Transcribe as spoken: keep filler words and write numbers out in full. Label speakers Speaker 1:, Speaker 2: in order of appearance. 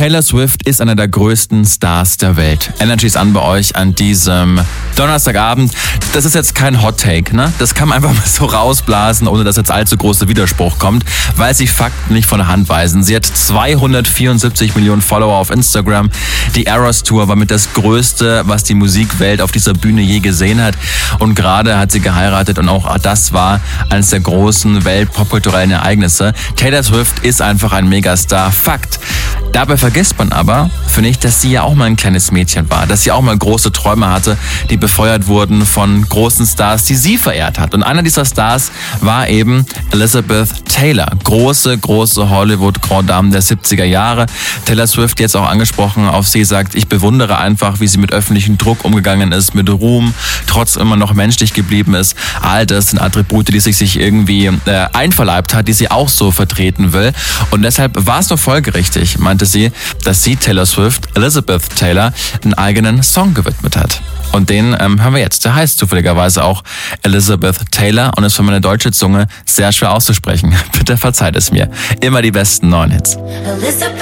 Speaker 1: Taylor Swift ist einer der größten Stars der Welt. Energy ist an bei euch an diesem Donnerstagabend. Das ist jetzt kein Hot Take, ne? Das kann man einfach mal so rausblasen, ohne dass jetzt allzu großer Widerspruch kommt, weil sie Fakten nicht von der Hand weisen. Sie hat zweihundertvierundsiebzig Millionen Follower auf Instagram. Die Eras Tour war mit das Größte, was die Musikwelt auf dieser Bühne je gesehen hat. Und gerade hat sie geheiratet und auch das war eines der großen weltpopkulturellen Ereignisse. Taylor Swift ist einfach ein Megastar. Fakt. Dabei vergisst man aber, finde ich, dass sie ja auch mal ein kleines Mädchen war, dass sie auch mal große Träume hatte, die befeuert wurden von großen Stars, die sie verehrt hat. Und einer dieser Stars war eben Elizabeth Taylor, große, große Hollywood-Grand Dame der siebziger Jahre. Taylor Swift, jetzt auch angesprochen, auf sie sagt, ich bewundere einfach, wie sie mit öffentlichem Druck umgegangen ist, mit Ruhm, trotz immer noch menschlich geblieben ist. All das sind Attribute, die sich sich irgendwie äh, einverleibt hat, die sie auch so vertreten will. Und deshalb war es doch folgerichtig, meinte sie, dass sie Taylor Swift, Elizabeth Taylor, einen eigenen Song gewidmet hat. Und den ähm, hören wir jetzt. Der heißt zufälligerweise auch Elizabeth Taylor und ist für meine deutsche Zunge sehr schwer auszusprechen. Bitte verzeiht es mir. Immer die besten neuen Hits.
Speaker 2: Elizabeth